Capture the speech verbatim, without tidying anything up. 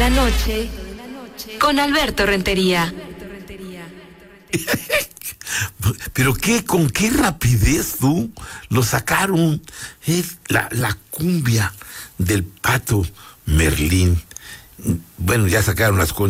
la noche con Alberto Rentería. Pero qué, con qué rapidez tú lo sacaron. Es la, la cumbia del Pato Merlín. Bueno, ya sacaron las conchas.